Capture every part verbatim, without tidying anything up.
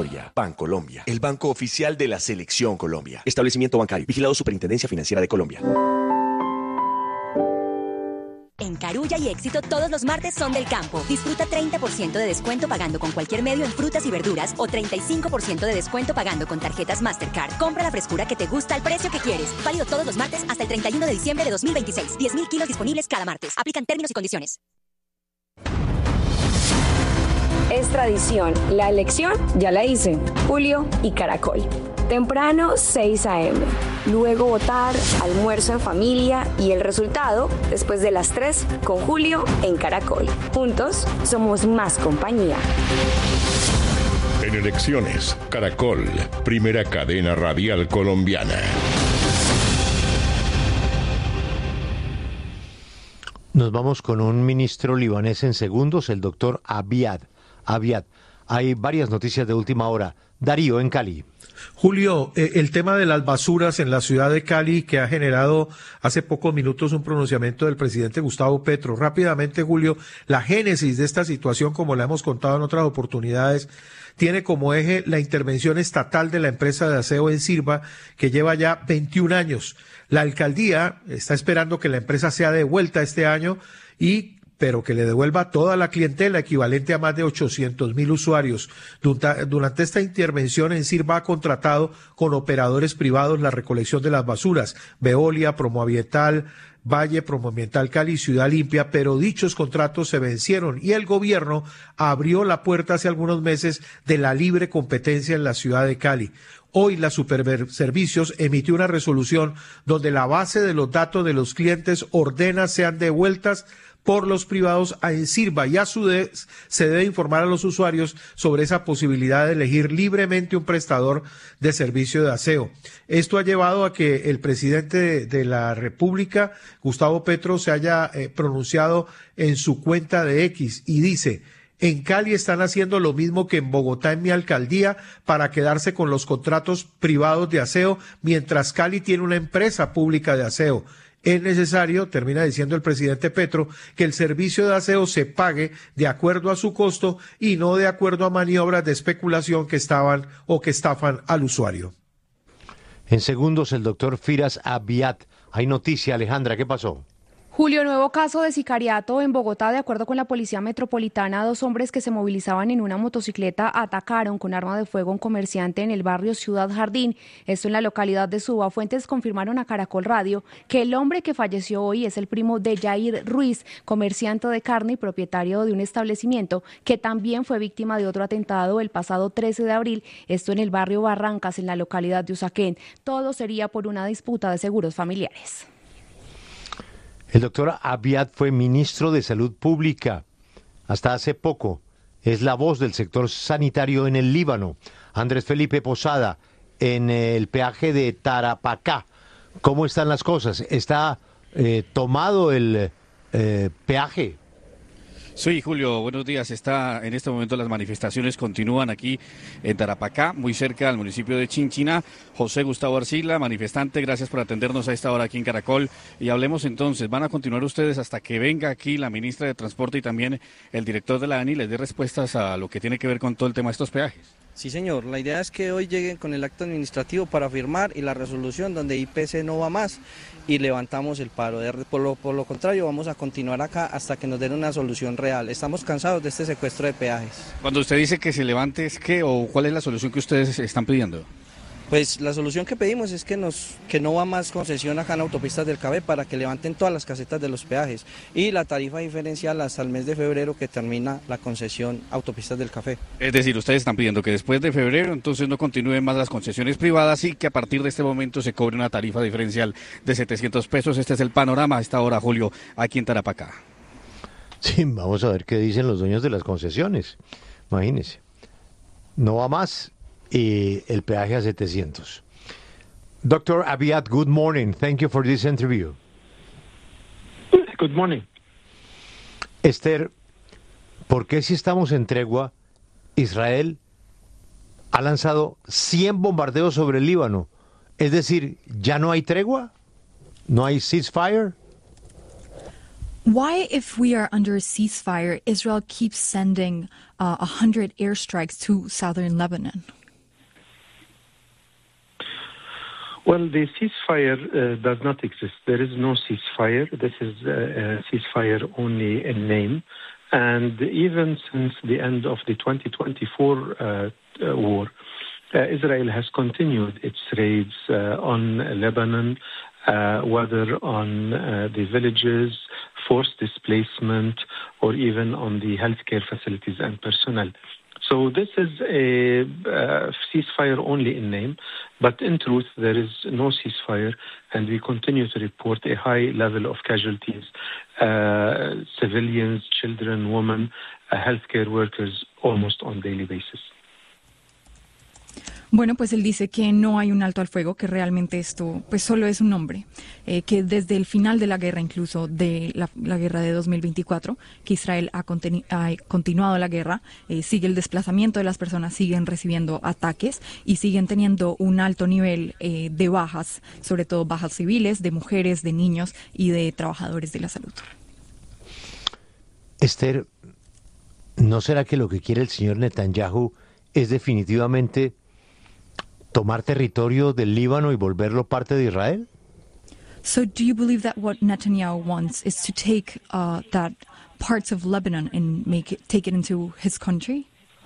Bancolombia, el banco oficial de la Selección Colombia. Establecimiento bancario, vigilado Superintendencia Financiera de Colombia. En Carulla y Éxito, todos los martes son del campo. Disfruta treinta por ciento de descuento pagando con cualquier medio en frutas y verduras o treinta y cinco por ciento de descuento pagando con tarjetas Mastercard. Compra la frescura que te gusta al precio que quieres. Válido todos los martes hasta el treinta y uno de diciembre de dos mil veintiséis. diez mil kilos disponibles cada martes. Aplican términos y condiciones. Es tradición. La elección ya la hice. Julio y Caracol. Temprano, seis a eme. Luego votar, almuerzo en familia y el resultado después de las tres con Julio en Caracol. Juntos somos más compañía. En elecciones, Caracol, primera cadena radial colombiana. Nos vamos con un ministro libanés en segundos, el doctor Abiad. Abiad, hay varias noticias de última hora. Darío, en Cali. Julio, eh, el tema de las basuras en la ciudad de Cali, que ha generado hace pocos minutos un pronunciamiento del presidente Gustavo Petro. Rápidamente, Julio, la génesis de esta situación, como la hemos contado en otras oportunidades, tiene como eje la intervención estatal de la empresa de aseo Ensirva, que lleva ya veintiún años. La alcaldía está esperando que la empresa sea devuelta este año y pero que le devuelva toda la clientela, equivalente a más de ochocientos mil usuarios. Durante esta intervención, Ensirva ha contratado con operadores privados la recolección de las basuras, Veolia, Promoambiental, Valle, Promoambiental Cali, Ciudad Limpia, pero dichos contratos se vencieron y el gobierno abrió la puerta hace algunos meses de la libre competencia en la ciudad de Cali. Hoy la Superservicios emitió una resolución donde la base de los datos de los clientes ordena sean devueltas por los privados a Ensirva y a su vez se debe informar a los usuarios sobre esa posibilidad de elegir libremente un prestador de servicio de aseo. Esto ha llevado a que el presidente de, de la República, Gustavo Petro, se haya eh, pronunciado en su cuenta de X y dice: en Cali están haciendo lo mismo que en Bogotá en mi alcaldía para quedarse con los contratos privados de aseo, mientras Cali tiene una empresa pública de aseo. Es necesario, termina diciendo el presidente Petro, que el servicio de aseo se pague de acuerdo a su costo y no de acuerdo a maniobras de especulación que estaban o que estafan al usuario. En segundos, el doctor Firas Abiad. Hay noticia, Alejandra, ¿qué pasó? Julio, nuevo caso de sicariato en Bogotá. De acuerdo con la Policía Metropolitana, dos hombres que se movilizaban en una motocicleta atacaron con arma de fuego a un comerciante en el barrio Ciudad Jardín, esto en la localidad de Suba. Fuentes confirmaron a Caracol Radio que el hombre que falleció hoy es el primo de Jair Ruiz, comerciante de carne y propietario de un establecimiento que también fue víctima de otro atentado el pasado trece de abril, esto en el barrio Barrancas, en la localidad de Usaquén. Todo sería por una disputa de seguros familiares. El doctor Abiad fue ministro de Salud Pública hasta hace poco. Es la voz del sector sanitario en el Líbano. Andrés Felipe Posada, en el peaje de Tarapacá. ¿Cómo están las cosas? ¿Está eh, tomado el eh, peaje? Sí, Julio, buenos días. Está en este momento las manifestaciones continúan aquí en Tarapacá, muy cerca del municipio de Chinchiná. José Gustavo Arcila, manifestante, gracias por atendernos a esta hora aquí en Caracol. Y hablemos entonces, ¿van a continuar ustedes hasta que venga aquí la ministra de Transporte y también el director de la ANI les dé respuestas a lo que tiene que ver con todo el tema de estos peajes? Sí, señor. La idea es que hoy lleguen con el acto administrativo para firmar y la resolución donde I P C no va más y levantamos el paro. Por lo, por lo contrario, vamos a continuar acá hasta que nos den una solución real. Estamos cansados de este secuestro de peajes. Cuando usted dice que se levante, ¿es qué o cuál es la solución que ustedes están pidiendo? Pues la solución que pedimos es que nos que no va más concesión acá en autopistas del Café para que levanten todas las casetas de los peajes y la tarifa diferencial hasta el mes de febrero que termina la concesión autopistas del Café. Es decir, ustedes están pidiendo que después de febrero entonces no continúen más las concesiones privadas y que a partir de este momento se cobre una tarifa diferencial de setecientos pesos. Este es el panorama a esta hora, Julio, aquí en Tarapacá. Sí, vamos a ver qué dicen los dueños de las concesiones. Imagínense. No va más. Y el peaje a setecientos. doctor Abiad, good morning. Thank you for this interview. Good morning. Esther, ¿por qué si estamos en tregua, Israel ha lanzado cien bombardeos sobre el Líbano? Es decir, ¿ya no hay tregua? ¿No hay ceasefire? Why, if we are under a ceasefire, Israel keeps sending uh, one hundred airstrikes to southern Lebanon? Well, the ceasefire uh, does not exist. There is no ceasefire. This is uh, a ceasefire only in name. And even since the end of the twenty twenty-four uh, uh, war, uh, Israel has continued its raids uh, on Lebanon, uh, whether on uh, the villages, forced displacement, or even on the healthcare facilities and personnel. So this is a uh, ceasefire only in name, but in truth there is no ceasefire, and we continue to report a high level of casualties, uh, civilians, children, women, uh, healthcare workers, almost on a daily basis. Bueno, pues él dice que no hay un alto al fuego, que realmente esto pues solo es un nombre, eh, que desde el final de la guerra, incluso de la, la guerra de dos mil veinticuatro, que Israel ha, ha continuado la guerra, eh, sigue el desplazamiento de las personas, siguen recibiendo ataques y siguen teniendo un alto nivel eh, de bajas, sobre todo bajas civiles, de mujeres, de niños y de trabajadores de la salud. Esther, ¿no será que lo que quiere el señor Netanyahu es definitivamente tomar territorio del Líbano y volverlo parte de Israel? So do you believe that what Netanyahu wants is to take uh, that parts of Lebanon and make it, take it into his country?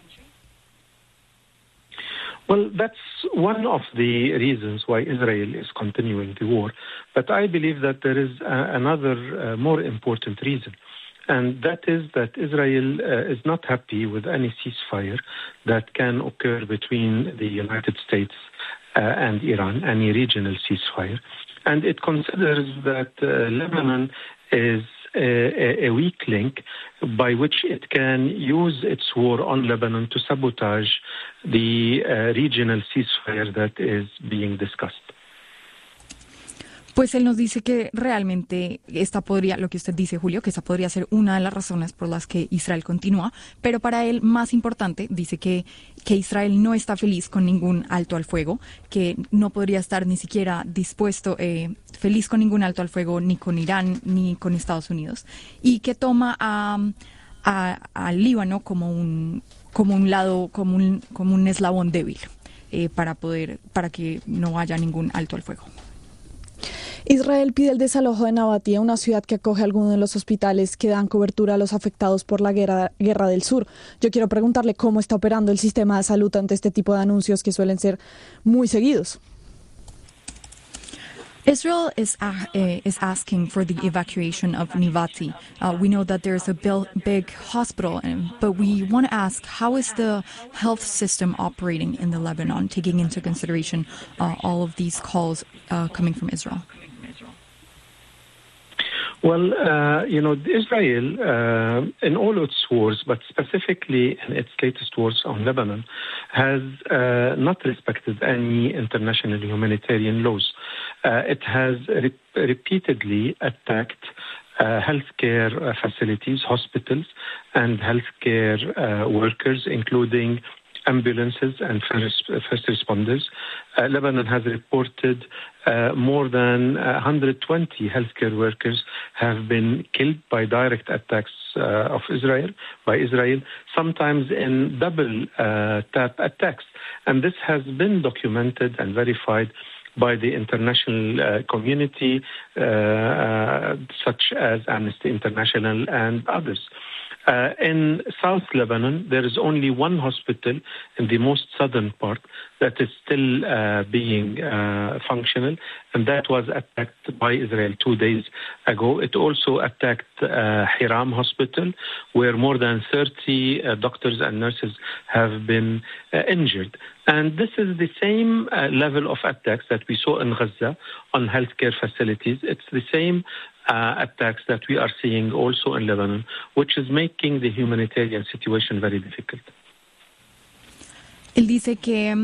Well, that's one of the reasons why Israel is continuing the war. But I believe that there is uh, another uh, more important reason. And that is that Israel uh, is not happy with any ceasefire that can occur between the United States uh, and Iran, any regional ceasefire. And it considers that uh, Lebanon is a, a weak link by which it can use its war on Lebanon to sabotage the uh, regional ceasefire that is being discussed. Pues él nos dice que realmente esta podría, lo que usted dice, Julio, que esta podría ser una de las razones por las que Israel continúa, pero para él más importante, dice que, que Israel no está feliz con ningún alto al fuego, que no podría estar ni siquiera dispuesto, eh, feliz con ningún alto al fuego, ni con Irán, ni con Estados Unidos, y que toma a, a, al Líbano como un, como un lado, como un, como un eslabón débil, eh, para poder, para que no haya ningún alto al fuego. Israel pide el desalojo de Nabatieh, una ciudad que acoge algunos de los hospitales que dan cobertura a los afectados por la guerra, guerra del sur. Yo quiero preguntarle cómo está operando el sistema de salud ante este tipo de anuncios que suelen ser muy seguidos. Israel is uh, is asking for the evacuation of Nabatieh. Uh, we know that there's a big hospital, but we want to ask, how is the health system operating in the Lebanon, taking into consideration uh, all of these calls uh, coming from Israel? Well, uh, you know, Israel, uh, in all its wars, but specifically in its latest wars on Lebanon, has uh, not respected any international humanitarian laws. Uh, it has re- repeatedly attacked uh, healthcare facilities, hospitals, and healthcare uh, workers, including ambulances and first, first responders. Uh, Lebanon has reported uh, more than one hundred twenty healthcare workers have been killed by direct attacks uh, of Israel, by Israel, sometimes in double uh, tap attacks. And this has been documented and verified by the international uh, community, uh, uh, such as Amnesty International and others. Uh, in South Lebanon, there is only one hospital in the most southern part that is still uh, being uh, functional, and that was attacked by Israel two days ago. It also attacked uh, Hiram Hospital, where more than thirty uh, doctors and nurses have been uh, injured. And this is the same uh, level of attacks that we saw in Gaza on healthcare facilities. It's the same Uh, attacks that we are seeing also in Lebanon, which is making the humanitarian situation very difficult. Él dice que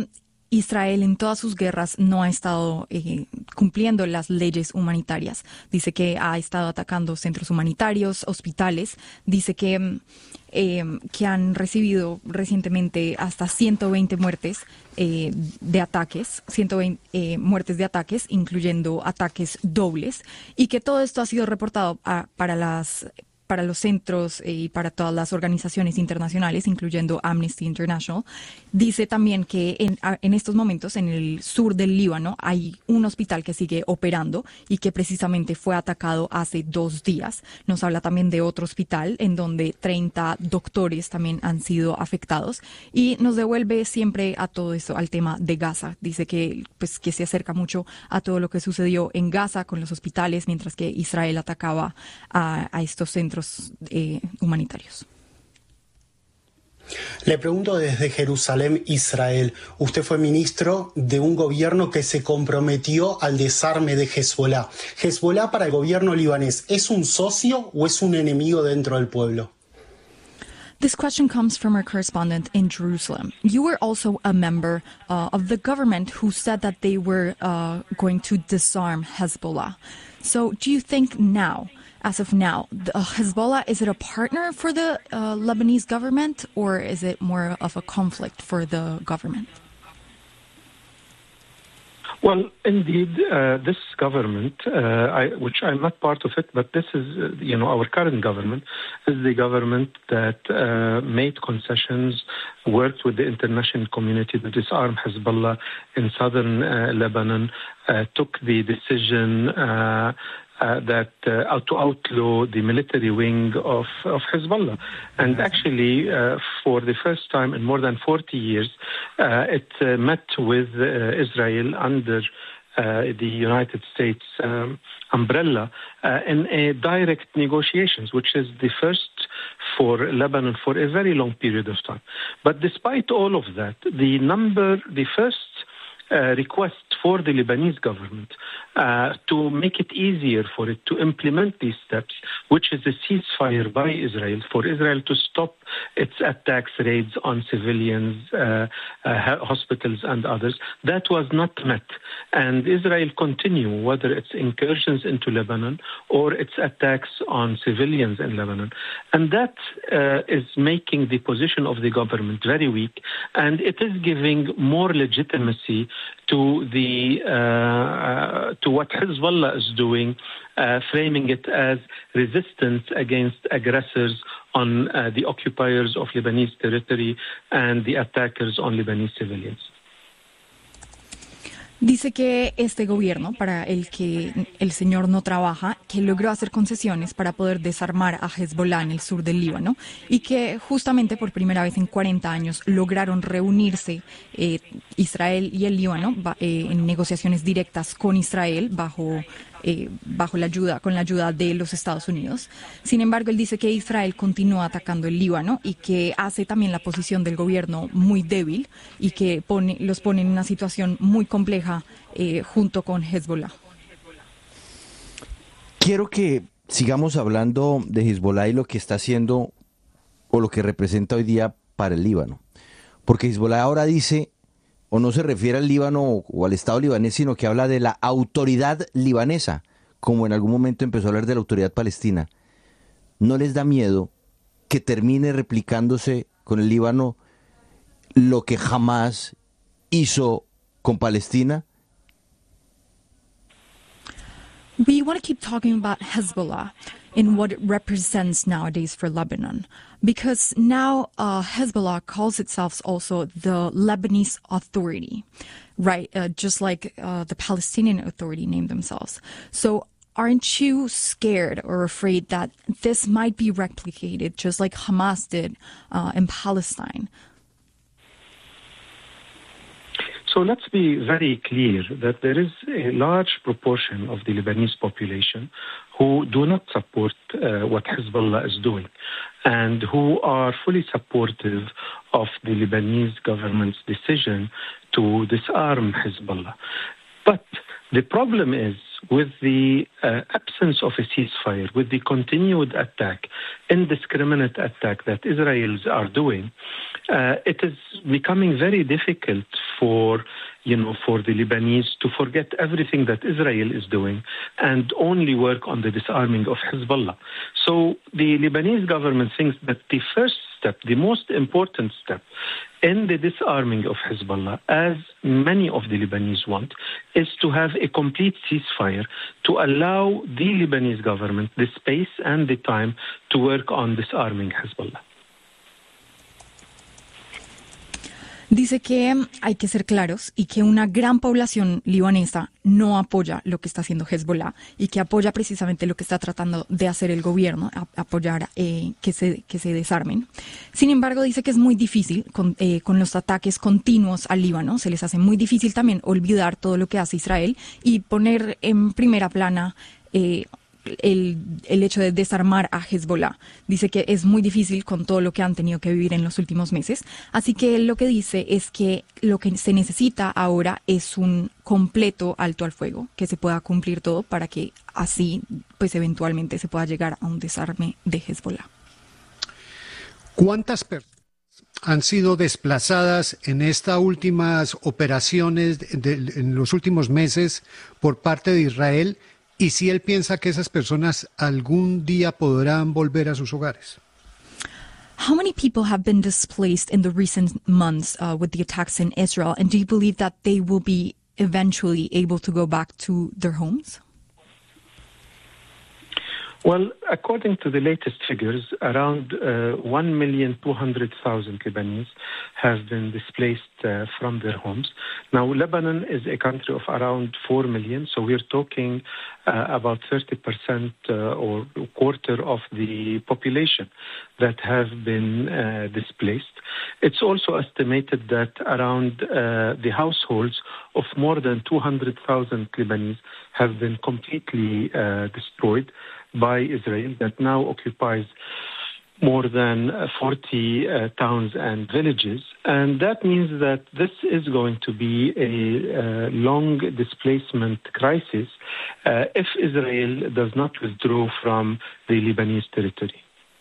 Israel en todas sus guerras no ha estado eh, cumpliendo las leyes humanitarias. Dice que ha estado atacando centros humanitarios, hospitales. Dice que, eh, que han recibido recientemente hasta ciento veinte muertes eh, de ataques, ciento veinte eh, muertes de ataques, incluyendo ataques dobles, y que todo esto ha sido reportado a, para las para los centros y para todas las organizaciones internacionales, incluyendo Amnesty International. Dice también que en, en estos momentos en el sur del Líbano hay un hospital que sigue operando y que precisamente fue atacado hace dos días. Nos habla también de otro hospital en donde treinta doctores también han sido afectados, y nos devuelve siempre a todo eso, al tema de Gaza. Dice que, pues, que se acerca mucho a todo lo que sucedió en Gaza con los hospitales, mientras que Israel atacaba a, a estos centros Eh, humanitarios. Le pregunto desde Jerusalén, Israel. Usted fue ministro de un gobierno que se comprometió al desarme de Hezbollah. ¿Hezbollah para el gobierno libanés es un socio o es un enemigo dentro del pueblo? This question comes from our correspondent in Jerusalem. You were also a member uh, of the government who said that they were uh, going to disarm Hezbollah. So do you think now, as of now, the, uh, Hezbollah, is it a partner for the uh, Lebanese government, or is it more of a conflict for the government? Well, indeed, uh, this government, uh, I, which I'm not part of it, but this is, uh, you know, our current government is the government that uh, made concessions, worked with the international community to disarm Hezbollah in southern uh, Lebanon, uh, took the decision uh, Uh, that uh, to outlaw the military wing of, of Hezbollah. And actually, uh, for the first time in more than forty years, uh, it uh, met with uh, Israel under uh, the United States um, umbrella uh, in a direct negotiations, which is the first for Lebanon for a very long period of time. But despite all of that, the number, the first Uh, request for the Lebanese government uh, to make it easier for it to implement these steps, which is a ceasefire by Israel, for Israel to stop its attacks, raids on civilians, uh, uh, hospitals and others, that was not met. And Israel continue, whether it's incursions into Lebanon or its attacks on civilians in Lebanon. And that uh, is making the position of the government very weak, and it is giving more legitimacy to the uh, to what Hezbollah is doing, uh, framing it as resistance against aggressors on uh, the occupiers of Lebanese territory and the attackers on Lebanese civilians. Dice que este gobierno, para el que el señor no trabaja, que logró hacer concesiones para poder desarmar a Hezbollah en el sur del Líbano, y que justamente por primera vez en cuarenta años lograron reunirse eh, Israel y el Líbano eh, en negociaciones directas con Israel bajo Eh, bajo la ayuda, con la ayuda de los Estados Unidos. Sin embargo, él dice que Israel continúa atacando el Líbano y que hace también la posición del gobierno muy débil y que pone, los pone en una situación muy compleja eh, junto con Hezbollah. Quiero que sigamos hablando de Hezbollah y lo que está haciendo o lo que representa hoy día para el Líbano. Porque Hezbollah ahora dice, o no se refiere al Líbano o al Estado libanés, sino que habla de la autoridad libanesa, como en algún momento empezó a hablar de la autoridad palestina. ¿No les da miedo que termine replicándose con el Líbano lo que Hamas hizo con Palestina? We want to keep talking about Hezbollah and what it represents nowadays for Lebanon, because now uh, Hezbollah calls itself also the Lebanese Authority, right? Uh, just like uh, the Palestinian Authority named themselves. So aren't you scared or afraid that this might be replicated just like Hamas did uh, in Palestine? So let's be very clear that there is a large proportion of the Lebanese population who do not support uh, what Hezbollah is doing and who are fully supportive of the Lebanese government's decision to disarm Hezbollah. But the problem is with the uh, absence of a ceasefire, with the continued attack, indiscriminate attack that Israelis are doing, uh, it is becoming very difficult for, you know, for the Lebanese to forget everything that Israel is doing and only work on the disarming of Hezbollah. So the Lebanese government thinks that the first step, the most important step in the disarming of Hezbollah, as many of the Lebanese want, is to have a complete ceasefire to allow the Lebanese government the space and the time to work on disarming Hezbollah. Dice que hay que ser claros y que una gran población libanesa no apoya lo que está haciendo Hezbollah y que apoya precisamente lo que está tratando de hacer el gobierno, a, apoyar eh, que, se, que se desarmen. Sin embargo, dice que es muy difícil con, eh, con los ataques continuos al Líbano, se les hace muy difícil también olvidar todo lo que hace Israel y poner en primera plana eh, El, el hecho de desarmar a Hezbollah. Dice que es muy difícil con todo lo que han tenido que vivir en los últimos meses. Así que lo que dice es que lo que se necesita ahora es un completo alto al fuego, que se pueda cumplir todo para que así, pues eventualmente se pueda llegar a un desarme de Hezbollah. ¿Cuántas personas han sido desplazadas en estas últimas operaciones de, de, en los últimos meses por parte de Israel? Y si él piensa que esas personas algún día podrán volver a sus hogares. How many people have been displaced in the recent months uh, with the attacks in Israel? And do you believe that they will be eventually able to go back to their homes? Well, according to the latest figures, around uh, one million two hundred thousand Lebanese have been displaced uh, from their homes. Now, Lebanon is a country of around four million, so we're talking uh, about thirty percent uh, or a quarter of the population that have been uh, displaced. It's also estimated that around uh, the households of more than two hundred thousand Lebanese have been completely uh, destroyed by Israel, that now occupies more than forty uh, towns and villages. And that means that this is going to be a uh, long displacement crisis uh, if Israel does not withdraw from the Lebanese territory.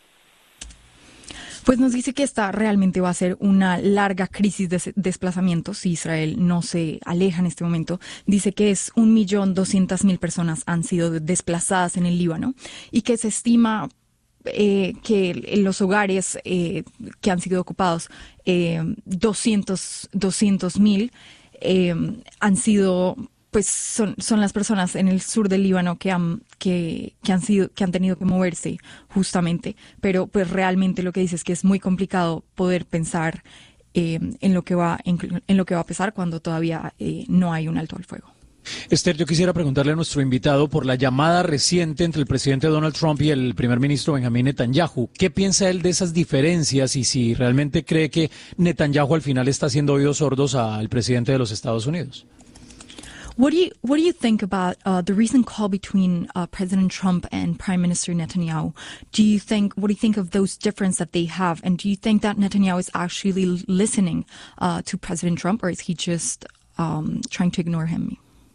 Pues nos dice que esta realmente va a ser una larga crisis de desplazamiento si Israel no se aleja en este momento. Dice que es un millón doscientas mil personas han sido desplazadas en el Líbano y que se estima eh, que en los hogares eh, que han sido ocupados eh, doscientos mil eh, han sido... pues son, son las personas en el sur del Líbano que han, que, que han sido, que han tenido que moverse justamente, pero pues realmente lo que dice es que es muy complicado poder pensar eh, en lo que va, en, en lo que va a pasar cuando todavía eh, no hay un alto al fuego. Esther, yo quisiera preguntarle a nuestro invitado por la llamada reciente entre el presidente Donald Trump y el primer ministro Benjamin Netanyahu. ¿Qué piensa él de esas diferencias y si realmente cree que Netanyahu al final está haciendo oídos sordos al presidente de los Estados Unidos? What do you what do you think about uh, the recent call between uh, President Trump and Prime Minister Netanyahu? Do you think what do you think of those differences that they have, and do you think that Netanyahu is actually listening uh, to President Trump, or is he just um, trying to ignore him?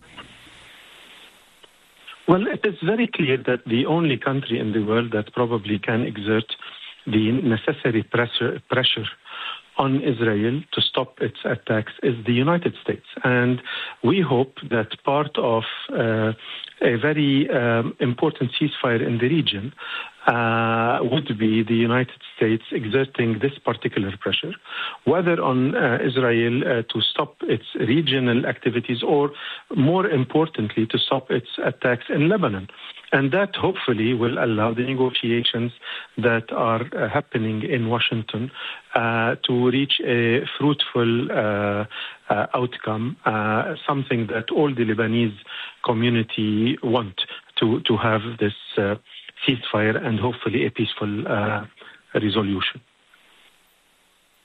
Well, it is very clear that the only country in the world that probably can exert the necessary pressure pressure on Israel to stop its attacks is the United States. And we hope that part of uh, a very um, important ceasefire in the region uh, would be the United States exerting this particular pressure, whether on uh, Israel uh, to stop its regional activities or, more importantly, to stop its attacks in Lebanon. And that hopefully will allow the negotiations that are uh, happening in Washington uh, to reach a fruitful uh, uh, outcome, uh, something that all the Lebanese community want to, to have this uh, ceasefire and hopefully a peaceful uh, resolution.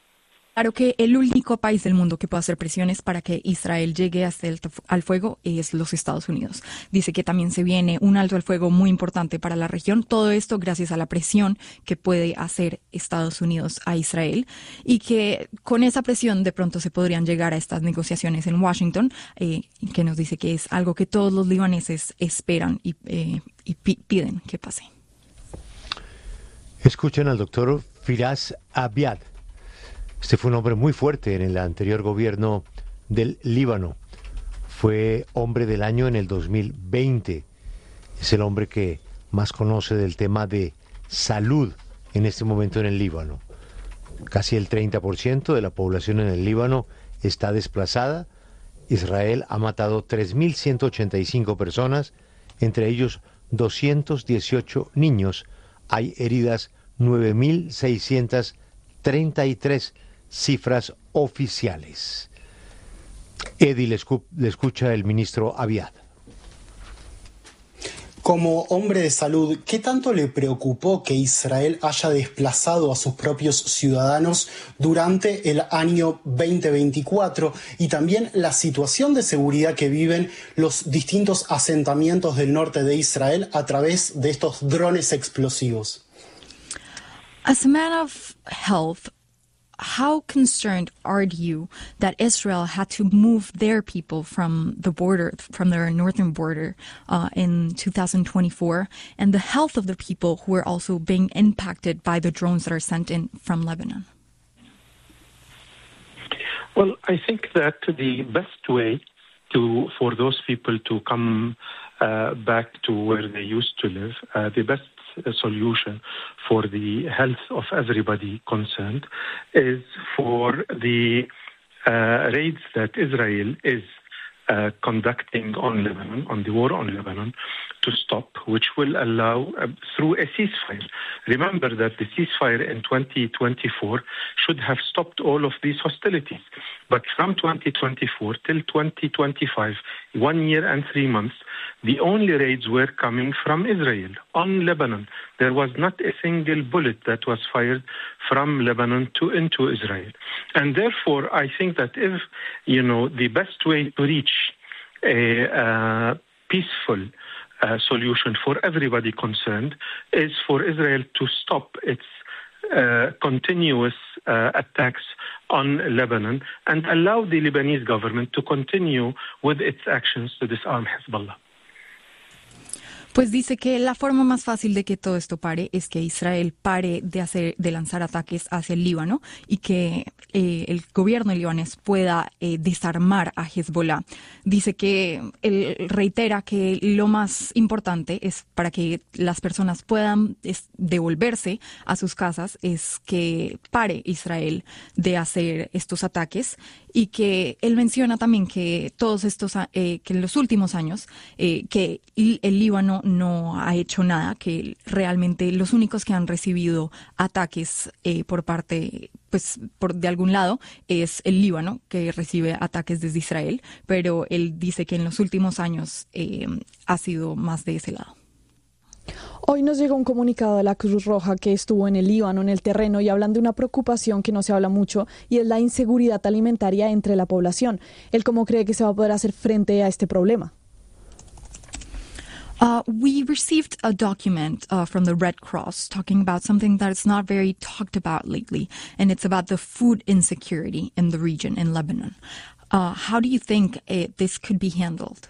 Claro que el único país del mundo que puede hacer presiones para que Israel llegue hasta el, al fuego es los Estados Unidos. Dice que también se viene un alto al fuego muy importante para la región. Todo esto gracias a la presión que puede hacer Estados Unidos a Israel y que con esa presión de pronto se podrían llegar a estas negociaciones en Washington, eh, que nos dice que es algo que todos los libaneses esperan y, eh, y piden que pase. Escuchen al doctor Firas Abiad. Este fue un hombre muy fuerte en el anterior gobierno del Líbano. Fue hombre del año en el dos mil veinte. Es el hombre que más conoce del tema de salud en este momento en el Líbano. Casi el treinta por ciento de la población en el Líbano está desplazada. Israel ha matado tres mil ciento ochenta y cinco personas, entre ellos doscientos dieciocho niños. Hay heridas nueve mil seiscientos treinta y tres cifras oficiales. Eddie, le, escu le escucha el ministro Abiad. Como hombre de salud, ¿qué tanto le preocupó que Israel haya desplazado a sus propios ciudadanos durante el año veinte veinticuatro y también la situación de seguridad que viven los distintos asentamientos del norte de Israel a través de estos drones explosivos? As a man of health, how concerned are you that Israel had to move their people from the border, from their northern border uh, in two thousand twenty-four, and the health of the people who are also being impacted by the drones that are sent in from Lebanon? Well, I think that the best way to for those people to come uh, back to where they used to live, uh, the best a solution for the health of everybody concerned is for the uh, raids that Israel is uh, conducting on Lebanon, on the war on Lebanon, to stop, which will allow, uh, through a ceasefire. Remember that the ceasefire in twenty twenty-four should have stopped all of these hostilities. But from twenty twenty-four till twenty twenty-five, one year and three months, the only raids were coming from Israel on Lebanon. There was not a single bullet that was fired from Lebanon to into Israel. And therefore, I think that if, you know, the best way to reach a uh, peaceful uh, solution for everybody concerned is for Israel to stop its uh, continuous uh, attacks on Lebanon and allow the Lebanese government to continue with its actions to disarm Hezbollah. Pues dice que la forma más fácil de que todo esto pare es que Israel pare de hacer, de lanzar ataques hacia el Líbano y que eh, el gobierno libanés pueda eh, desarmar a Hezbollah. Dice que él reitera que lo más importante es para que las personas puedan es, devolverse a sus casas es que pare Israel de hacer estos ataques y que él menciona también que todos estos eh, que en los últimos años eh, que el Líbano no ha hecho nada, que realmente los únicos que han recibido ataques eh, por parte, pues por de algún lado, es el Líbano, que recibe ataques desde Israel, pero él dice que en los últimos años eh, ha sido más de ese lado. Hoy nos llegó un comunicado de la Cruz Roja que estuvo en el Líbano, en el terreno, y hablan de una preocupación que no se habla mucho, y es la inseguridad alimentaria entre la población. ¿Él cómo cree que se va a poder hacer frente a este problema? Uh, we received a document uh, from the Red Cross talking about something that is not very talked about lately, and it's about the food insecurity in the region, in Lebanon. Uh, how do you think it, this could be handled?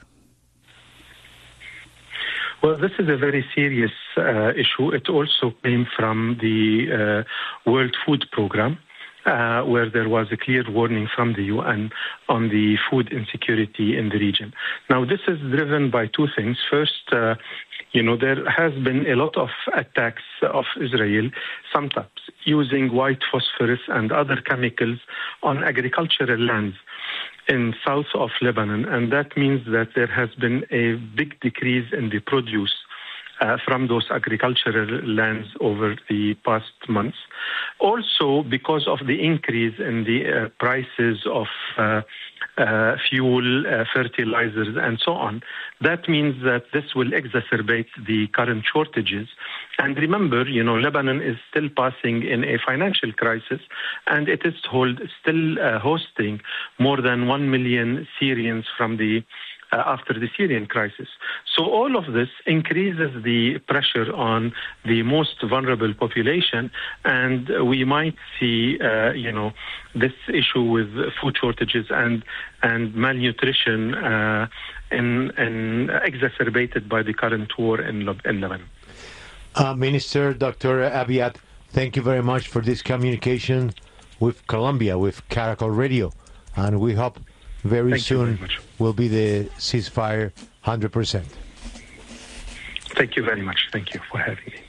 Well, this is a very serious uh, issue. It also came from the uh, World Food Programme, uh, where there was a clear warning from the U N on the food insecurity in the region. Now, this is driven by two things. First, uh, you know, there has been a lot of attacks of Israel, sometimes using white phosphorus and other chemicals on agricultural lands in south of Lebanon, and that means that there has been a big decrease in the produce uh, from those agricultural lands over the past months. Also, because of the increase in the uh, prices of uh, uh, fuel, uh, fertilizers, and so on. That means that this will exacerbate the current shortages. And remember, you know, Lebanon is still passing in a financial crisis, and it is hold, still uh, hosting more than one million Syrians from the uh, after the Syrian crisis. So all of this increases the pressure on the most vulnerable population, and we might see, uh, you know, this issue with food shortages and and malnutrition uh, in, in exacerbated by the current war in, in Lebanon. Uh, Minister Doctor Abiad, thank you very much for this communication with Colombia, with Caracol Radio, and we hope very thank soon very will be the ceasefire one hundred percent. Thank you very much. Thank you for having me.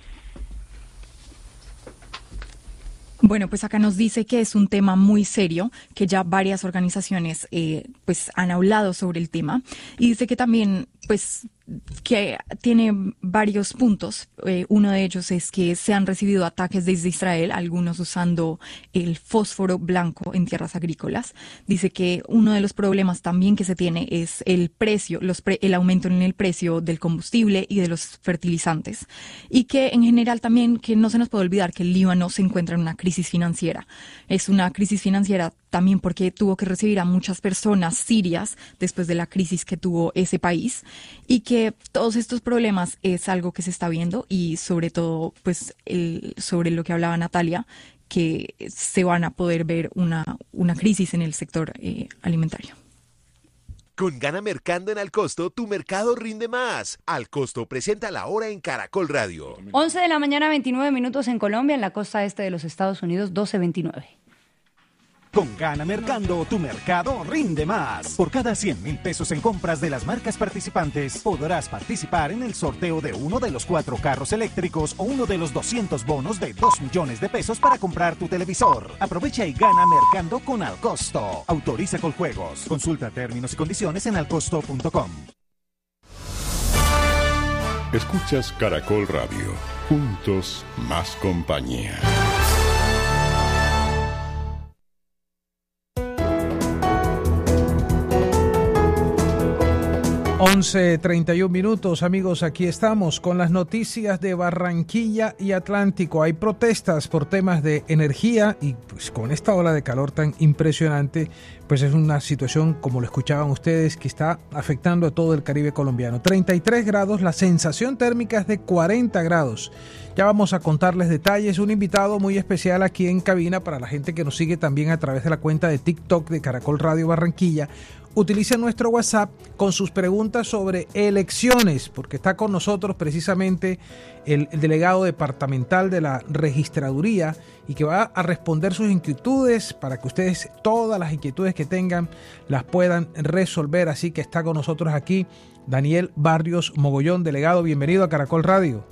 Bueno, pues acá nos dice que es un tema muy serio, que ya varias organizaciones eh, pues han hablado sobre el tema, y dice que también pues que tiene varios puntos. Eh, uno de ellos es que se han recibido ataques desde Israel, algunos usando el fósforo blanco en tierras agrícolas. Dice que uno de los problemas también que se tiene es el precio, los pre- el aumento en el precio del combustible y de los fertilizantes. Y que en general también que no se nos puede olvidar que el Líbano se encuentra en una crisis financiera. Es una crisis financiera también porque tuvo que recibir a muchas personas sirias después de la crisis que tuvo ese país, y que todos estos problemas es algo que se está viendo, y sobre todo pues el, sobre lo que hablaba Natalia, que se van a poder ver una, una crisis en el sector eh, alimentario. Con Gana Mercando en Alcosto, tu mercado rinde más. Alcosto presenta la hora en Caracol Radio. once de la mañana, veintinueve minutos en Colombia, en la costa este de los Estados Unidos, doce veintinueve. Con Gana Mercando, tu mercado rinde más. Por cada cien mil pesos en compras de las marcas participantes, podrás participar en el sorteo de uno de los cuatro carros eléctricos o uno de los doscientos bonos de dos millones de pesos para comprar tu televisor. Aprovecha y gana Mercando con Alcosto. Autoriza Coljuegos. Consulta términos y condiciones en alcosto punto com. Escuchas Caracol Radio. Juntos, más compañía. once treinta y un minutos, amigos, aquí estamos con las noticias de Barranquilla y Atlántico. Hay protestas por temas de energía y pues con esta ola de calor tan impresionante, pues es una situación, como lo escuchaban ustedes, que está afectando a todo el Caribe colombiano. treinta y tres grados, la sensación térmica es de cuarenta grados. Ya vamos a contarles detalles. Un invitado muy especial aquí en cabina para la gente que nos sigue también a través de la cuenta de TikTok de Caracol Radio Barranquilla. Utilicen nuestro WhatsApp con sus preguntas sobre elecciones, porque está con nosotros precisamente el, el delegado departamental de la registraduría y que va a responder sus inquietudes para que ustedes todas las inquietudes que tengan las puedan resolver. Así que está con nosotros aquí Daniel Barrios Mogollón, delegado. Bienvenido a Caracol Radio.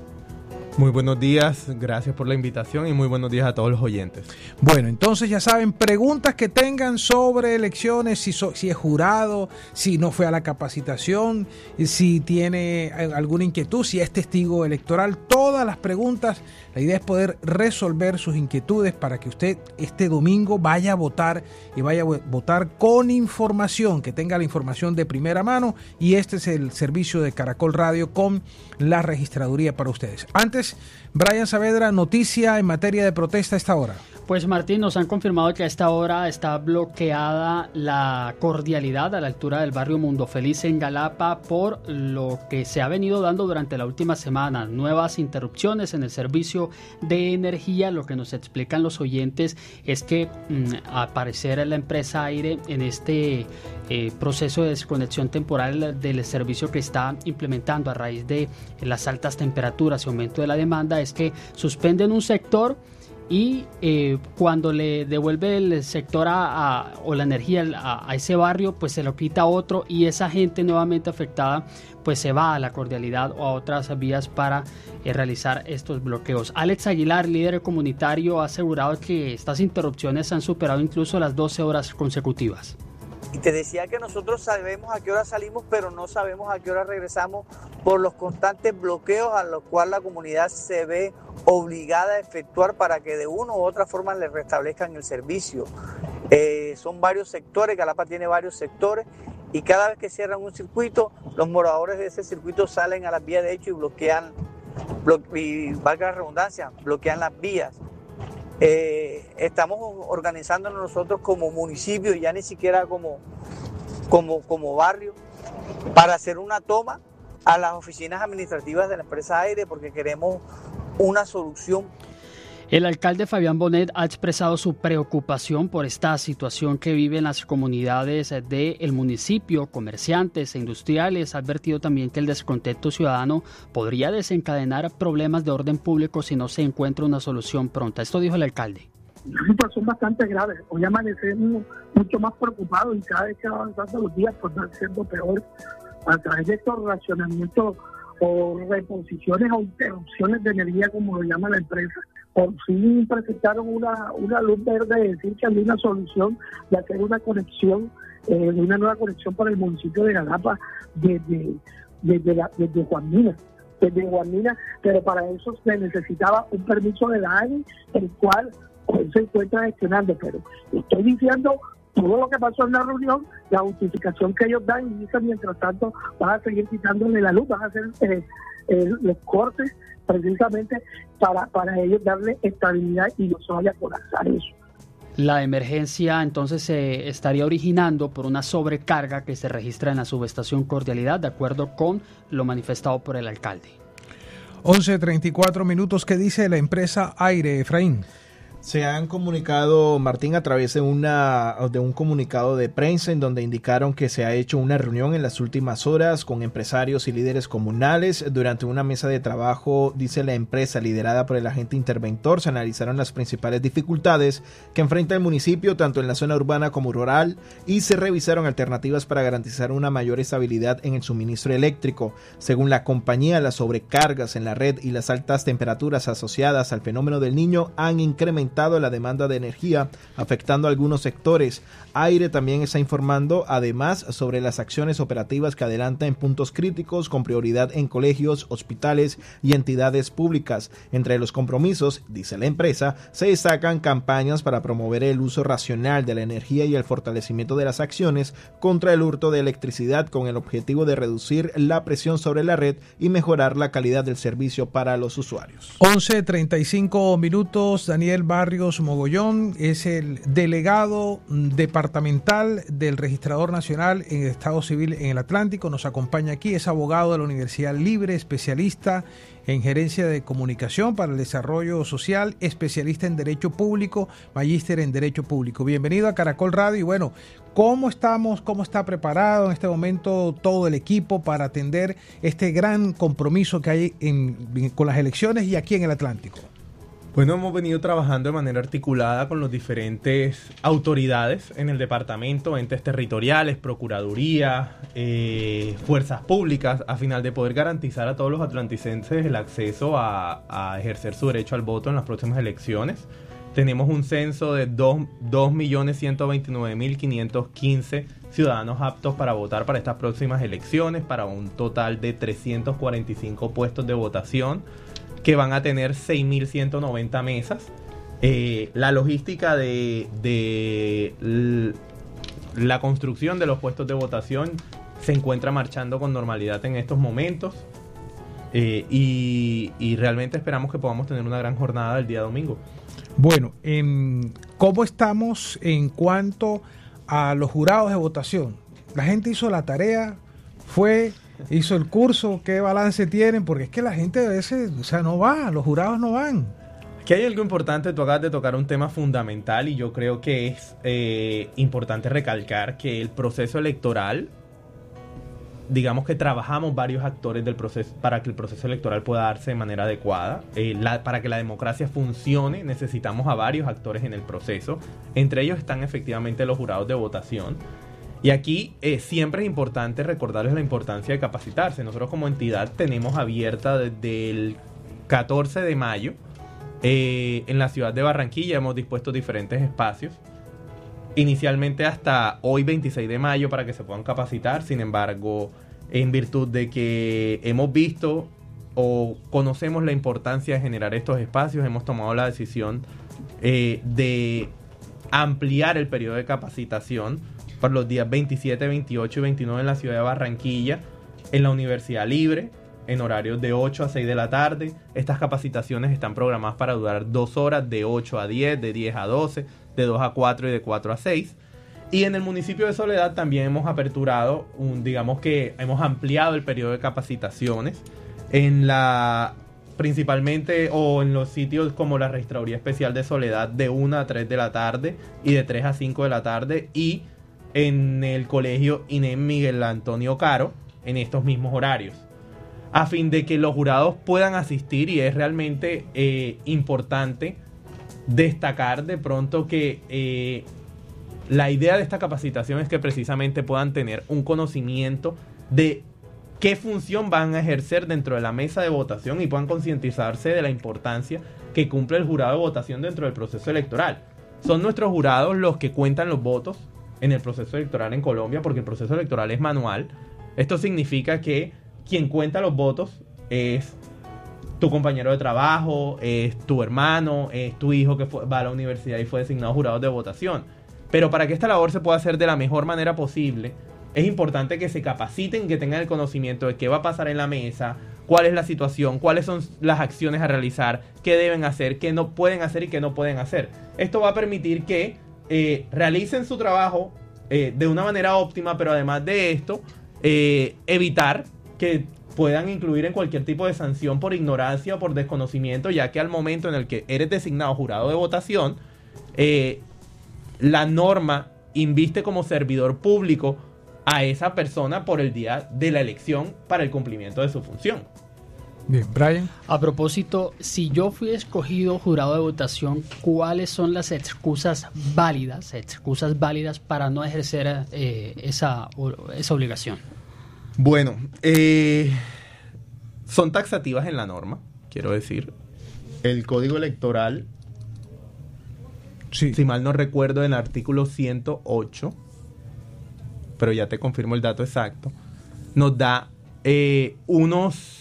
Muy buenos días, gracias por la invitación y muy buenos días a todos los oyentes. Bueno, entonces ya saben, preguntas que tengan sobre elecciones, si, so, si es jurado, si no fue a la capacitación, si tiene alguna inquietud, si es testigo electoral, todas las preguntas. La idea es poder resolver sus inquietudes para que usted este domingo vaya a votar y vaya a votar con información, que tenga la información de primera mano, y este es el servicio de Caracol Radio con la registraduría para ustedes. Antes, Brian Saavedra, noticia en materia de protesta a esta hora. Pues Martín, nos han confirmado que a esta hora está bloqueada la cordialidad a la altura del barrio Mundo Feliz en Galapa por lo que se ha venido dando durante la última semana, nuevas interrupciones en el servicio de energía. Lo que nos explican los oyentes es que mmm, al parecer la empresa Aire en este eh, proceso de desconexión temporal del servicio que está implementando a raíz de las altas temperaturas y aumento de la demanda es que suspenden un sector y eh, cuando le devuelve el sector a, a, o la energía a, a ese barrio, pues se lo quita a otro, y esa gente nuevamente afectada pues se va a la cordialidad o a otras vías para eh, realizar estos bloqueos. Alex Aguilar, líder comunitario, ha asegurado que estas interrupciones han superado incluso las doce horas consecutivas. Y te decía que nosotros sabemos a qué hora salimos, pero no sabemos a qué hora regresamos por los constantes bloqueos a los cuales la comunidad se ve obligada a efectuar para que de una u otra forma le restablezcan el servicio. Eh, son varios sectores, Galapa tiene varios sectores y cada vez que cierran un circuito, los moradores de ese circuito salen a las vías de hecho y bloquean, blo y valga la redundancia, bloquean las vías. Eh, estamos organizándonos nosotros como municipio, ya ni siquiera como, como, como barrio, para hacer una toma a las oficinas administrativas de la empresa Aire porque queremos una solución. El alcalde Fabián Bonet ha expresado su preocupación por esta situación que viven las comunidades del municipio, comerciantes e industriales. Ha advertido también que el descontento ciudadano podría desencadenar problemas de orden público si no se encuentra una solución pronta. Esto dijo el alcalde. Una situación bastante grave. Hoy amanecemos mucho más preocupados y cada vez que van avanzando los días pues van siendo peor a través de estos racionamientos o reposiciones o interrupciones de energía, como lo llama la empresa. Por fin presentaron una, una luz verde de decir que había una solución de hacer una conexión, eh, de una nueva conexión para el municipio de Galapa desde, desde, la, desde Juan Mina, desde Juan Mina, pero para eso se necesitaba un permiso de la A N I, el cual hoy se encuentra gestionando, pero estoy diciendo todo lo que pasó en la reunión, la justificación que ellos dan y dicen mientras tanto van a seguir quitándole la luz, van a hacer eh, eh, los cortes precisamente para, para ellos darle estabilidad y no se vaya a colapsar eso. La emergencia entonces se estaría originando por una sobrecarga que se registra en la subestación Cordialidad, de acuerdo con lo manifestado por el alcalde. once treinta y cuatro minutos, ¿qué dice la empresa Aire, Efraín? Se han comunicado, Martín, a través de, una, de un comunicado de prensa en donde indicaron que se ha hecho una reunión en las últimas horas con empresarios y líderes comunales. Durante una mesa de trabajo, dice la empresa, liderada por el agente interventor, se analizaron las principales dificultades que enfrenta el municipio, tanto en la zona urbana como rural, y se revisaron alternativas para garantizar una mayor estabilidad en el suministro eléctrico. Según la compañía, las sobrecargas en la red y las altas temperaturas asociadas al fenómeno del Niño han incrementado la demanda de energía, afectando a algunos sectores. Aire también está informando además sobre las acciones operativas que adelanta en puntos críticos con prioridad en colegios, hospitales y entidades públicas. Entre los compromisos, dice la empresa, se destacan campañas para promover el uso racional de la energía y el fortalecimiento de las acciones contra el hurto de electricidad con el objetivo de reducir la presión sobre la red y mejorar la calidad del servicio para los usuarios. once treinta y cinco minutos, Daniel Barrios Mogollón es el delegado departamental del Registrador Nacional en el Estado Civil en el Atlántico. Nos acompaña aquí, es abogado de la Universidad Libre, especialista en gerencia de comunicación para el desarrollo social, especialista en Derecho Público, magíster en Derecho Público. Bienvenido a Caracol Radio y bueno, ¿cómo estamos, cómo está preparado en este momento todo el equipo para atender este gran compromiso que hay en, con las elecciones y aquí en el Atlántico? Bueno, hemos venido trabajando de manera articulada con las diferentes autoridades en el departamento, entes territoriales, procuraduría, eh, fuerzas públicas, a final de poder garantizar a todos los atlanticenses el acceso a, a ejercer su derecho al voto en las próximas elecciones. Tenemos un censo de dos millones ciento veintinueve mil quinientos quince ciudadanos aptos para votar para estas próximas elecciones, para un total de trescientos cuarenta y cinco puestos de votación, que van a tener seis mil ciento noventa mesas. Eh, la logística de, de l- la construcción de los puestos de votación se encuentra marchando con normalidad en estos momentos eh, y, y realmente esperamos que podamos tener una gran jornada el día domingo. Bueno, eh, ¿cómo estamos en cuanto a los jurados de votación? La gente hizo la tarea, fue... hizo el curso, ¿qué balance tienen? Porque es que la gente a veces, o sea, no va, los jurados no van. Aquí hay algo importante, tú acabas de tocar un tema fundamental y yo creo que es eh, importante recalcar que el proceso electoral, digamos que trabajamos varios actores del proceso para que el proceso electoral pueda darse de manera adecuada. Eh, la, para que la democracia funcione necesitamos a varios actores en el proceso, entre ellos están efectivamente los jurados de votación. Y aquí eh, siempre es importante recordarles la importancia de capacitarse. Nosotros como entidad tenemos abierta desde el catorce de mayo eh, en la ciudad de Barranquilla, hemos dispuesto diferentes espacios. Inicialmente hasta hoy veintiséis de mayo para que se puedan capacitar, sin embargo, en virtud de que hemos visto o conocemos la importancia de generar estos espacios, hemos tomado la decisión eh, de ampliar el periodo de capacitación por los días veintisiete, veintiocho y veintinueve en la ciudad de Barranquilla, en la Universidad Libre, en horarios de ocho a seis de la tarde. Estas capacitaciones están programadas para durar dos horas, de ocho a diez, de diez a doce, de dos a cuatro y de cuatro a seis. Y en el municipio de Soledad también hemos aperturado, un, digamos que hemos ampliado el periodo de capacitaciones en la, principalmente o en los sitios como la Registraduría Especial de Soledad de una a tres de la tarde y de tres a cinco de la tarde, y en el colegio INEM Miguel Antonio Caro en estos mismos horarios, a fin de que los jurados puedan asistir. Y es realmente eh, importante destacar de pronto que eh, la idea de esta capacitación es que precisamente puedan tener un conocimiento de qué función van a ejercer dentro de la mesa de votación y puedan concientizarse de la importancia que cumple el jurado de votación dentro del proceso electoral. Son nuestros jurados los que cuentan los votos en el proceso electoral en Colombia, porque el proceso electoral es manual. Esto significa que quien cuenta los votos es tu compañero de trabajo, es tu hermano, es tu hijo que fue, va a la universidad y fue designado jurado de votación. Pero para que esta labor se pueda hacer de la mejor manera posible, es importante que se capaciten, que tengan el conocimiento de qué va a pasar en la mesa, cuál es la situación, cuáles son las acciones a realizar, qué deben hacer, qué no pueden hacer y qué no pueden hacer. Esto va a permitir que eh, realicen su trabajo eh, de una manera óptima, pero además de esto, eh, evitar que puedan incluir en cualquier tipo de sanción por ignorancia o por desconocimiento, ya que al momento en el que eres designado jurado de votación, eh, la norma inviste como servidor público a esa persona por el día de la elección para el cumplimiento de su función. Bien, Brian. A propósito, si yo fui escogido jurado de votación, ¿cuáles son las excusas válidas, excusas válidas para no ejercer eh, esa, esa obligación? Bueno, eh, son taxativas en la norma, quiero decir. El Código Electoral, sí, si mal no recuerdo, en el artículo ciento ocho, pero ya te confirmo el dato exacto, nos da eh, unos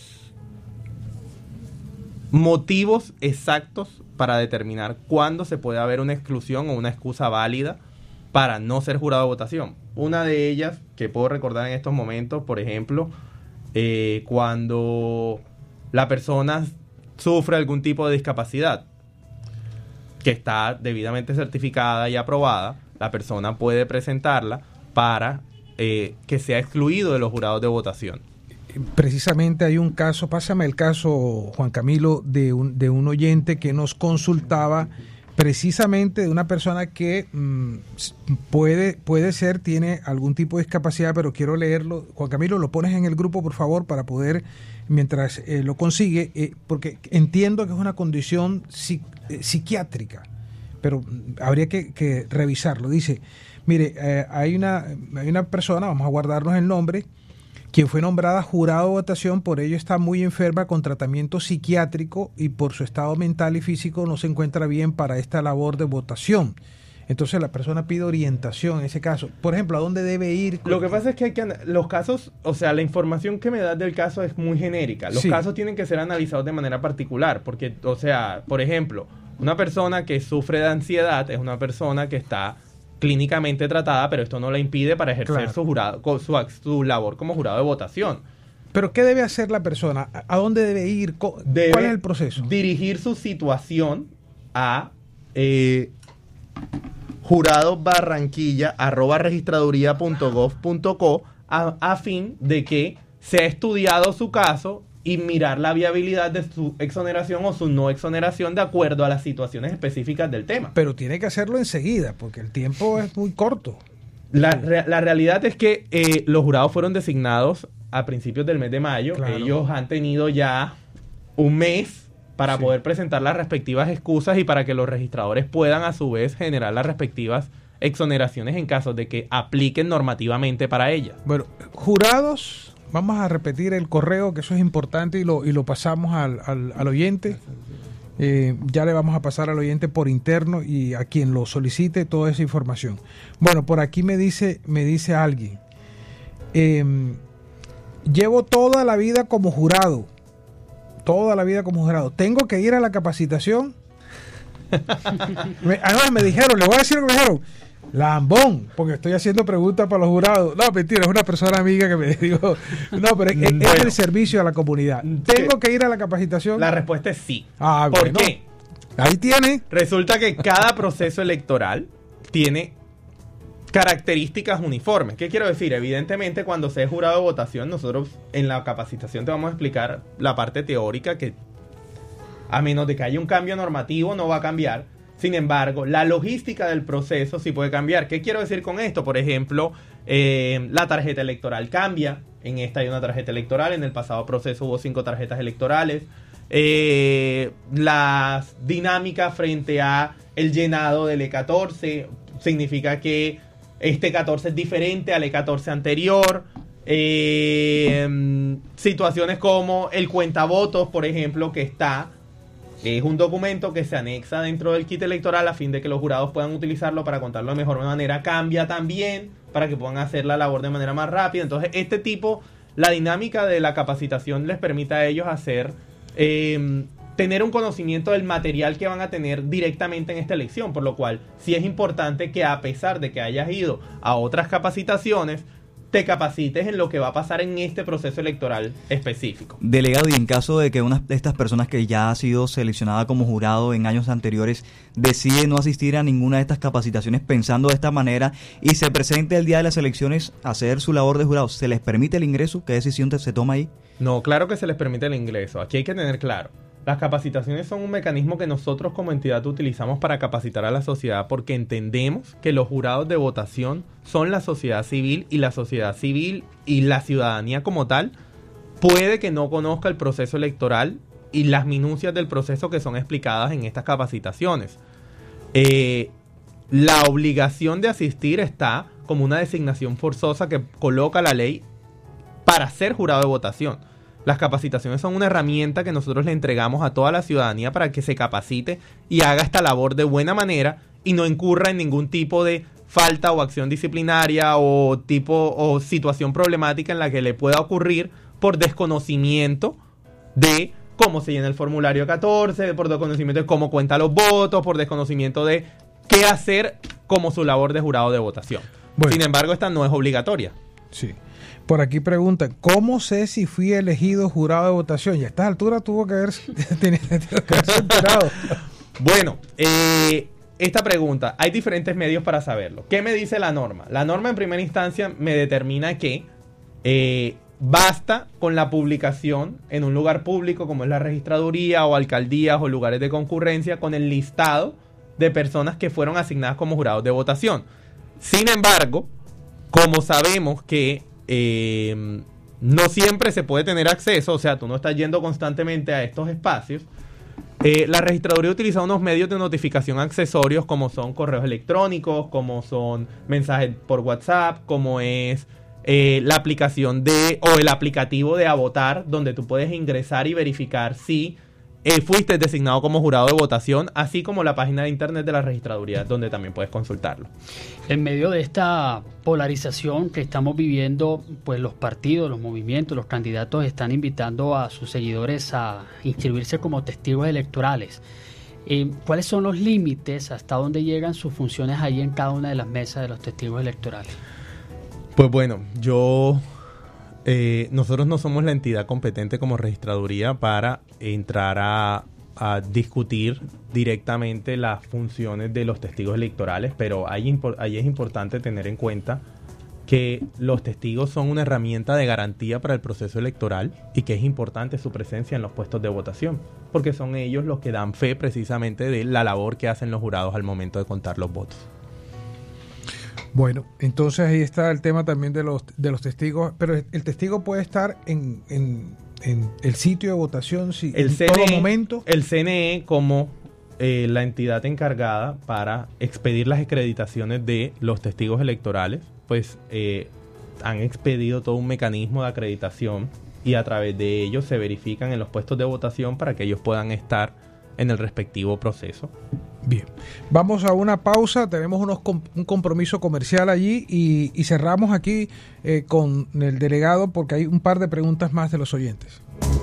motivos exactos para determinar cuándo se puede haber una exclusión o una excusa válida para no ser jurado de votación. Una de ellas, que puedo recordar en estos momentos, por ejemplo, eh, cuando la persona sufre algún tipo de discapacidad que está debidamente certificada y aprobada, la persona puede presentarla para eh, que sea excluido de los jurados de votación. Precisamente hay un caso, pásame el caso, Juan Camilo, de un, de un oyente que nos consultaba precisamente de una persona que mmm, puede, puede ser, tiene algún tipo de discapacidad, pero quiero leerlo. Juan Camilo, lo pones en el grupo, por favor, para poder, mientras eh, lo consigue, eh, porque entiendo que es una condición psi, eh, psiquiátrica, pero habría que, que revisarlo. Dice, mire, eh, hay, una, hay una persona, vamos a guardarnos el nombre, quien fue nombrada jurado de votación, por ello está muy enferma con tratamiento psiquiátrico y por su estado mental y físico no se encuentra bien para esta labor de votación. Entonces la persona pide orientación en ese caso. Por ejemplo, ¿a dónde debe ir? Lo que pasa es que hay que los casos, o sea, la información que me das del caso es muy genérica. Los sí. casos tienen que ser analizados de manera particular, porque, o sea, por ejemplo, una persona que sufre de ansiedad es una persona que está clínicamente tratada, pero esto no la impide para ejercer claro. su, jurado, su, su labor como jurado de votación. ¿Pero qué debe hacer la persona? ¿A dónde debe ir? Debe ¿Cuál es el proceso? Dirigir su situación a eh, juradobarranquilla arroba registraduría punto gov punto co a, a fin de que se ha estudiado su caso y mirar la viabilidad de su exoneración o su no exoneración de acuerdo a las situaciones específicas del tema. Pero tiene que hacerlo enseguida, porque el tiempo es muy corto. La, re, la realidad es que eh, los jurados fueron designados a principios del mes de mayo. Claro. Ellos han tenido ya un mes para sí. poder presentar las respectivas excusas y para que los registradores puedan a su vez generar las respectivas exoneraciones en caso de que apliquen normativamente para ellas. Bueno, jurados... Vamos a repetir el correo, que eso es importante, y lo, y lo pasamos al, al, al oyente. Eh, ya le vamos a pasar al oyente por interno y a quien lo solicite toda esa información. Bueno, por aquí me dice, me dice alguien, eh, llevo toda la vida como jurado, toda la vida como jurado. ¿Tengo que ir a la capacitación? me, además me dijeron, le voy a decir lo que me dijeron, lambón, porque estoy haciendo preguntas para los jurados. No, mentira, es una persona amiga que me dijo, no, pero es, es bueno, el servicio a la comunidad. ¿Tengo que ir a la capacitación? La respuesta es sí. Ah, ¿Por bueno. qué? Ahí tiene. Resulta que cada proceso electoral tiene características uniformes. ¿Qué quiero decir? Evidentemente, cuando se es jurado de votación, nosotros en la capacitación te vamos a explicar la parte teórica que, a menos de que haya un cambio normativo, no va a cambiar. Sin embargo, la logística del proceso sí puede cambiar. ¿Qué quiero decir con esto? Por ejemplo, eh, la tarjeta electoral cambia. En esta hay una tarjeta electoral. En el pasado proceso hubo cinco tarjetas electorales. Eh, las dinámicas frente a el llenado del E catorce significa que este catorce es diferente al E catorce anterior. Eh, situaciones como el cuentavotos, por ejemplo, que está, es un documento que se anexa dentro del kit electoral a fin de que los jurados puedan utilizarlo para contarlo de mejor manera. Cambia también para que puedan hacer la labor de manera más rápida. Entonces, este tipo, la dinámica de la capacitación les permite a ellos hacer Eh, tener un conocimiento del material que van a tener directamente en esta elección, por lo cual sí es importante que, a pesar de que hayas ido a otras capacitaciones, te capacites en lo que va a pasar en este proceso electoral específico. Delegado, y en caso de que una de estas personas que ya ha sido seleccionada como jurado en años anteriores decide no asistir a ninguna de estas capacitaciones pensando de esta manera y se presente el día de las elecciones a hacer su labor de jurado, ¿se les permite el ingreso? ¿Qué decisión se toma ahí? No, claro que se les permite el ingreso. Aquí hay que tener claro, las capacitaciones son un mecanismo que nosotros como entidad utilizamos para capacitar a la sociedad, porque entendemos que los jurados de votación son la sociedad civil, y la sociedad civil y la ciudadanía como tal puede que no conozca el proceso electoral y las minucias del proceso que son explicadas en estas capacitaciones. Eh, la obligación de asistir está como una designación forzosa que coloca la ley para ser jurado de votación. Las capacitaciones son una herramienta que nosotros le entregamos a toda la ciudadanía para que se capacite y haga esta labor de buena manera y no incurra en ningún tipo de falta o acción disciplinaria o tipo o situación problemática en la que le pueda ocurrir por desconocimiento de cómo se llena el formulario catorce, por desconocimiento de cómo cuenta los votos, por desconocimiento de qué hacer como su labor de jurado de votación. Bueno. Sin embargo, esta no es obligatoria. Sí. Por aquí preguntan, ¿cómo sé si fui elegido jurado de votación? Y a estas alturas tuvo que haber, tenía, tuvo que haberse enterado. Bueno, eh, esta pregunta, hay diferentes medios para saberlo. ¿Qué me dice la norma? La norma en primera instancia me determina que eh, basta con la publicación en un lugar público como es la registraduría o alcaldías o lugares de concurrencia con el listado de personas que fueron asignadas como jurados de votación. Sin embargo, como sabemos que Eh, no siempre se puede tener acceso, o sea, tú no estás yendo constantemente a estos espacios, eh, la registraduría utiliza unos medios de notificación accesorios como son correos electrónicos, como son mensajes por WhatsApp, como es eh, la aplicación de o el aplicativo de A Votar, donde tú puedes ingresar y verificar si eh, fuiste designado como jurado de votación, así como la página de internet de la registraduría, donde también puedes consultarlo. En medio de esta polarización que estamos viviendo, pues los partidos, los movimientos, los candidatos están invitando a sus seguidores a inscribirse como testigos electorales. Eh, ¿Cuáles son los límites, hasta dónde llegan sus funciones ahí en cada una de las mesas de los testigos electorales? Pues bueno, yo... Eh, nosotros no somos la entidad competente como registraduría para entrar a, a discutir directamente las funciones de los testigos electorales, pero ahí, ahí es importante tener en cuenta que los testigos son una herramienta de garantía para el proceso electoral y que es importante su presencia en los puestos de votación, porque son ellos los que dan fe precisamente de la labor que hacen los jurados al momento de contar los votos. Bueno, entonces ahí está el tema también de los de los testigos, pero el testigo puede estar en, en, en el sitio de votación si, el en C N E, todo momento. El C N E como eh, la entidad encargada para expedir las acreditaciones de los testigos electorales, pues eh, han expedido todo un mecanismo de acreditación y a través de ellos se verifican en los puestos de votación para que ellos puedan estar en el respectivo proceso. Bien, vamos a una pausa, tenemos unos com- un compromiso comercial allí y, y cerramos aquí eh, con el delegado porque hay un par de preguntas más de los oyentes.